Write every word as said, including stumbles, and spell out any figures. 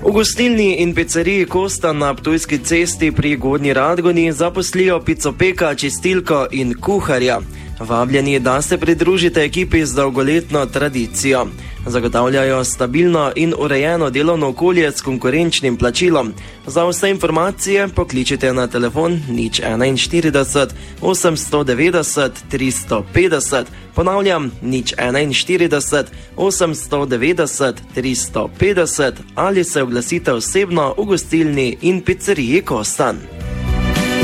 V gostilni in pizzeriji Kosta na Ptujski cesti pri Gornji Radgoni zaposlijo picopeka, čistilko in kuharja. Vabljeni, da se pridružite ekipi z dolgoletno tradicijo. Zagotavljajo stabilno in urejeno delovno okolje s konkurenčnim plačilom. Za vse informacije pokličite na telefon nič štirideset, osemsto devetdeset, tristo petdeset. Ponavljam, nič štirideset, osemsto devetdeset, tristo petdeset ali se oglasite osebno v gostilni in pizzeriji Kostan.